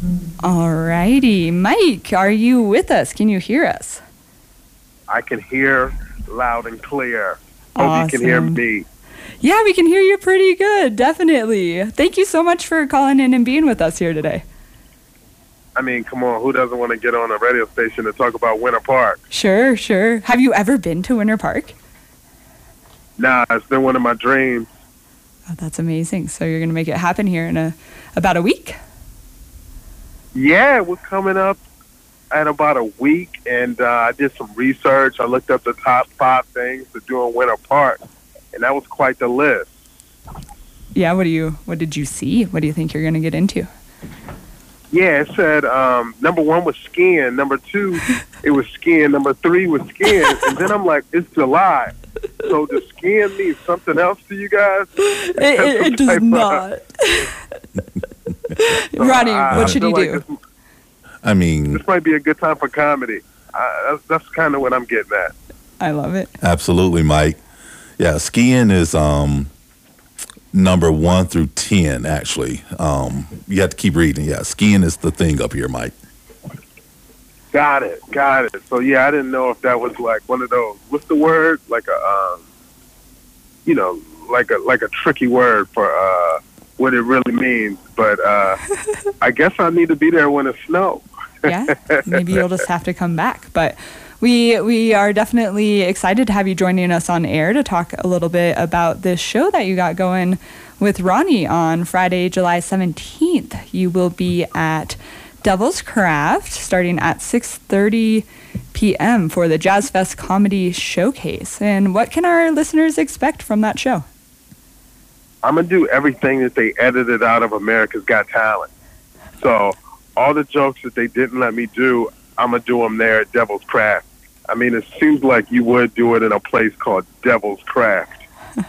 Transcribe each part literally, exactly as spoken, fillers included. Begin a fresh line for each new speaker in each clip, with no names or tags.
All righty. Mike, are you with us? Can you hear us?
I can hear loud and clear. Hope
Awesome.
you can hear me.
Yeah, we can hear you pretty good, definitely. Thank you so much for calling in and being with us here today.
I mean, come on, who doesn't want to get on a radio station to talk about Winter Park?
Sure, sure. Have you ever been to Winter Park?
Nah, it's been one of my dreams.
Oh, that's amazing. So you're going to make it happen here in a about a week?
Yeah, we're coming up at about a week, and uh, I did some research. I looked up the top five things to do in Winter Park, and that was quite the list.
Yeah, what do you what did you see? What do you think you're going to get into?
Yeah, it said um, number one was skiing, number two it was skiing, number three was skiing, and then I'm like, it's July, so does skiing mean something else to you guys?
It, it, it does not.
So
Ronnie,
I,
what
I
should he
like
do?
This,
I mean,
this might be a good time for comedy. Uh, that's that's kind of what I'm getting at.
I love it.
absolutely, Mike. Yeah, skiing is um, number one through ten, actually. Um, you have to keep reading. Yeah, skiing is the thing up here, Mike.
Got it, got it. So yeah, I didn't know if that was like one of those. What's the word? Like a, um, you know, like a like a tricky word for uh, what it really means. But uh, I guess I need to be there when it snows.
Yeah, maybe you'll just have to come back. But we we are definitely excited to have you joining us on air to talk a little bit about this show that you got going with Ronnie on Friday, July seventeenth. You will be at Devil's Craft starting at six thirty p.m. for the Jazz Fest Comedy Showcase. And what can our listeners expect from that show?
I'm gonna do everything that they edited out of America's Got Talent. So all the jokes that they didn't let me do, I'm gonna do them there at Devil's Craft. I mean, it seems like you would do it in a place called Devil's Craft.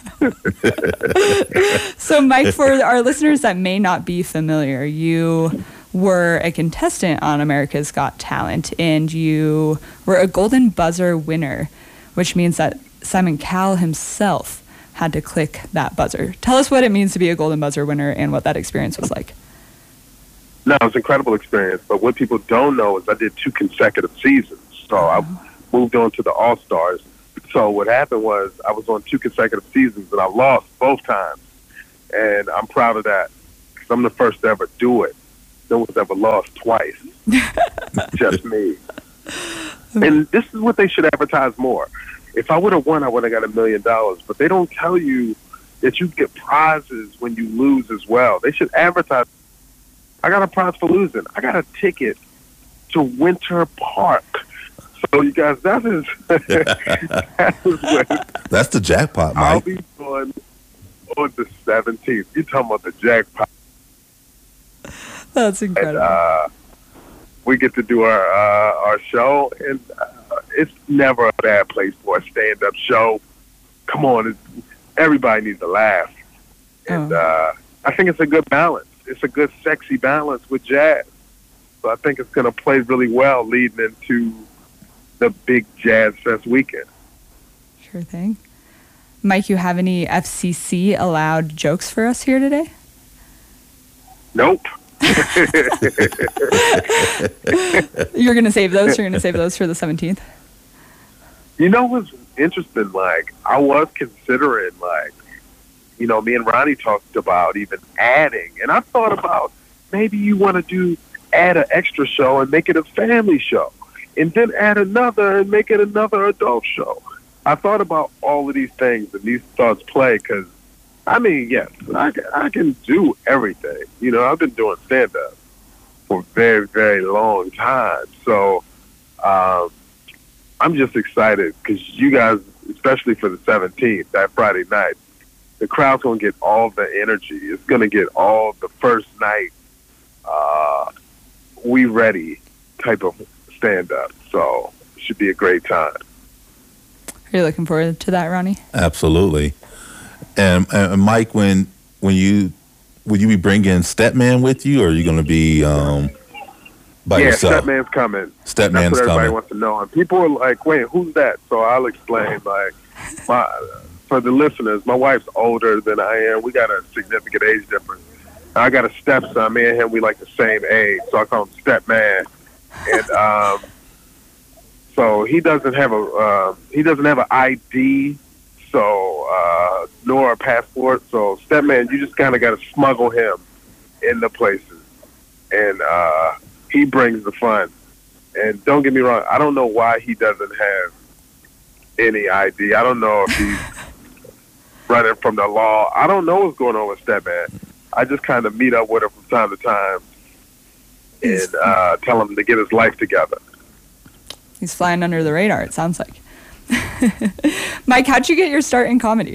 So, Mike, for our listeners that may not be familiar, you were a contestant on America's Got Talent, and you were a Golden Buzzer winner, which means that Simon Cowell himself had to click that buzzer. Tell us what it means to be a Golden Buzzer winner and what that experience was like.
No, it was an incredible experience. But what people don't know is I did two consecutive seasons. So I moved on to the All-Stars. So what happened was I was on two consecutive seasons, and I lost both times. And I'm proud of that because I'm the first to ever do it. No one's ever lost twice. Just me. And this is what they should advertise more. If I would have won, I would have got a million dollars. But they don't tell you that you get prizes when you lose as well. They should advertise. I got a prize for losing. I got a ticket to Winter Park. So, you guys, that is, that is what
That's the jackpot,
I'll
Mike.
be doing on the seventeenth. You're talking about the jackpot.
That's
And,
incredible.
uh, we get to do our uh, our show, and uh, it's never a bad place for a stand-up show. Come on, it's, everybody needs to laugh. And
Oh.
uh, I think it's a good balance. It's a good, sexy balance with jazz. So I think it's going to play really well leading into the big Jazz Fest weekend.
Sure thing. Mike, you have any F C C allowed jokes for us here today?
Nope.
You're going to save those? You're going to save those for the seventeenth?
You know what's interesting? Like, I was considering, like, you know, me and Ronnie talked about even adding. And I thought about maybe you want to do, add an extra show and make it a family show. And then add another and make it another adult show. I thought about all of these things, and these thoughts play because, I mean, yes, I, can- I can do everything. You know, I've been doing stand-up for a very, very long time. So um, I'm just excited because you guys, especially for the seventeenth, that Friday night, the crowd's going to get all the energy. It's going to get all the first night, uh, we ready type of stand-up. So it should be a great time.
Are you looking forward to that, Ronnie?
Absolutely. And, and Mike, when when you will you be bringing Stepman with you, or are you going to be um, by
yeah,
yourself?
Stepman's coming.
Stepman's
That's what everybody
coming.
wants to know. And people are like, wait, who's that? So I'll explain. Like, my, for the listeners, my wife's older than I am. We got a significant age difference. I got a stepson. Me and him, we like the same age, so I call him Step Man. And um, so he doesn't have a uh, he doesn't have an I D, so uh, nor a passport. So Step Man, you just kind of got to smuggle him in the places, and uh, he brings the fun. And don't get me wrong, I don't know why he doesn't have any I D. I don't know if he's running from the law. I don't know what's going on with Step Man. I just kind of meet up with him from time to time and uh, tell him to get his life together.
He's flying under the radar, it sounds like. Mike, how'd you get your start in comedy?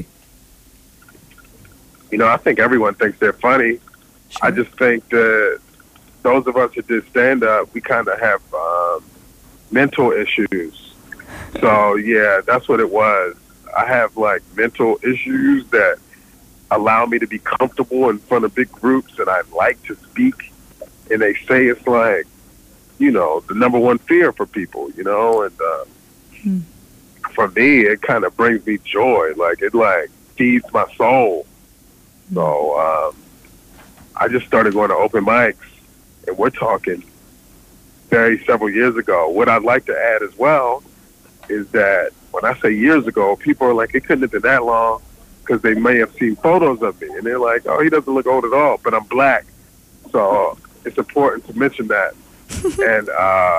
You know, I think everyone thinks they're funny. Sure. I just think that those of us who did stand-up, we kind of have um, mental issues. So, yeah, that's what it was. I have, like, mental issues that allow me to be comfortable in front of big groups, and I like to speak. And they say it's like, you know, the number one fear for people, you know? And uh, hmm. for me, it kind of brings me joy. Like, it, like, feeds my soul. Hmm. So um, I just started going to open mics, and we're talking very several years ago. What I'd like to add as well is that when I say years ago, people are like, it couldn't have been that long because they may have seen photos of me. And they're like, oh, he doesn't look old at all, but I'm black. So it's important to mention that. And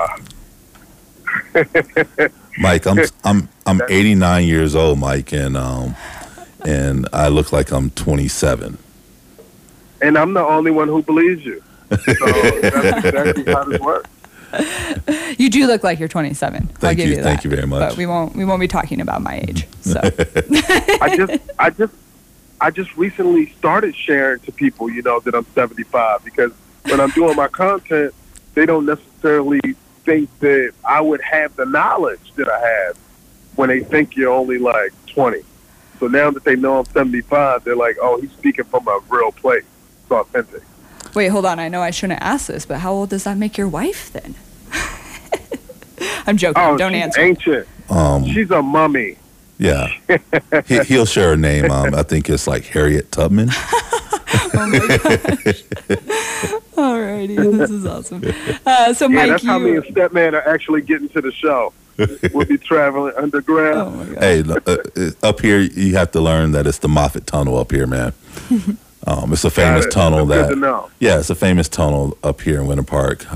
uh,
Mike, I'm I'm I'm eighty-nine years old, Mike, and um and I look like I'm twenty-seven.
And I'm the only one who believes you. So that's exactly how this works.
You do look like you're twenty-seven.
Thank
I'll give
you,
you that.
thank you very much.
But we won't we won't be talking about my age. So
I just I just I just recently started sharing to people, you know, that I'm seventy-five, because when I'm doing my content, they don't necessarily think that I would have the knowledge that I have when they think you're only like twenty. So now that they know I'm seventy-five, they're like, oh, he's speaking from a real place. It's authentic.
Wait, hold on. I know I shouldn't ask this, but how old does that make your wife then? I'm joking.
Oh,
Don't
she's
answer.
ancient. Um, she's a mummy.
Yeah. he, he'll share her name. Um, I think it's like Harriet Tubman.
Oh my gosh. Alrighty, this is awesome. Uh, so,
yeah,
Mike,
that's
you...
how me and Stepman are actually getting to the show. We'll be traveling underground.
Oh my God.
Hey, uh, up here, you have to learn that it's the Moffat Tunnel up here, man. Um, it's a famous
Got it.
tunnel
That's
that,
good to know.
yeah, it's a famous tunnel up here in Winter Park.